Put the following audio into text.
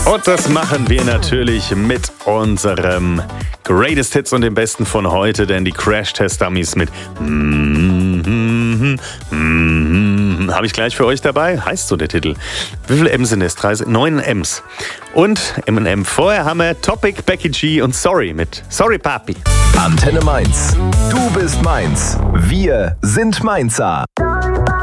Und das machen wir natürlich mit unserem Greatest Hits und dem Besten von heute, denn die Crash-Test-Dummies mit habe ich gleich für euch dabei. Heißt so der Titel. Wie viele M's sind das? 9 M's. Und M&M. Vorher haben wir Topic, Becky G und Sorry mit Sorry Papi. Antenne Mainz. Du bist Mainz. Wir sind Mainzer.